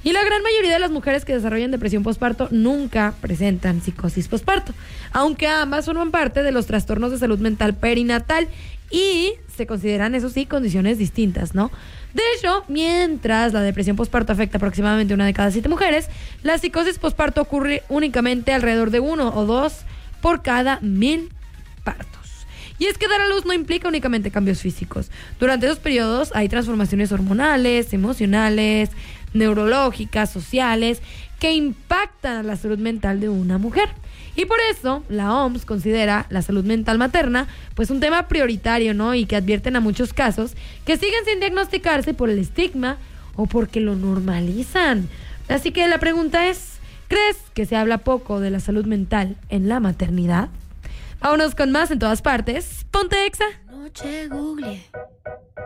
Y la gran mayoría de las mujeres que desarrollan depresión posparto nunca presentan psicosis posparto, aunque ambas forman parte de los trastornos de salud mental perinatal y se consideran, eso sí, condiciones distintas, ¿no? De hecho, mientras la depresión posparto afecta aproximadamente 1 de cada 7 mujeres, la psicosis posparto ocurre únicamente alrededor de 1 o 2 por cada 1000 partos. Y es que dar a luz no implica únicamente cambios físicos. Durante esos periodos hay transformaciones hormonales, emocionales, neurológicas, sociales, que impactan a la salud mental de una mujer. Y por eso la OMS considera la salud mental materna pues un tema prioritario, ¿no? Y que advierten a muchos casos que siguen sin diagnosticarse por el estigma o porque lo normalizan. Así que la pregunta es, ¿crees que se habla poco de la salud mental en la maternidad? Vámonos con más en todas partes. Ponte Exa. Noche Google.